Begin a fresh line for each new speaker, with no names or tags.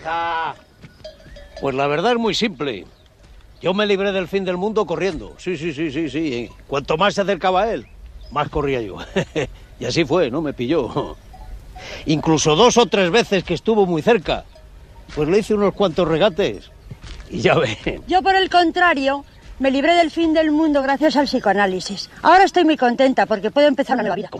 hija. Pues la verdad es muy simple. Yo me libré del fin del mundo corriendo. Sí. Cuanto más se acercaba a él, más corría yo. Y así fue, ¿no? Me pilló. Incluso 2 o 3 veces que estuvo muy cerca. Pues le hice unos cuantos regates. Y ya ven.
Yo, por el contrario, me libré del fin del mundo gracias al psicoanálisis. Ahora estoy muy contenta porque puedo empezar una nueva vida.